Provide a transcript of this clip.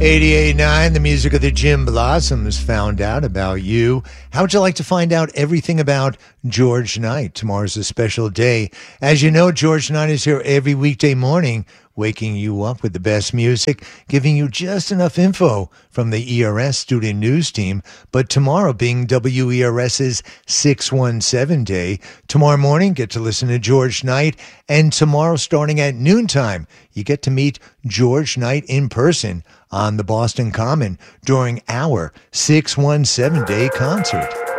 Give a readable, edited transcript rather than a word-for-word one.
88.9, the music of the Jim Blossoms, found out about you. How would you like to find out everything about George Knight? Tomorrow's a special day. As you know, George Knight is here every weekday morning, waking you up with the best music, giving you just enough info from the ERS Student News Team. But tomorrow being WERS's 617 day, tomorrow morning get to listen to George Knight, and tomorrow starting at noontime, you get to meet George Knight in person on the Boston Common during our 617 day concert.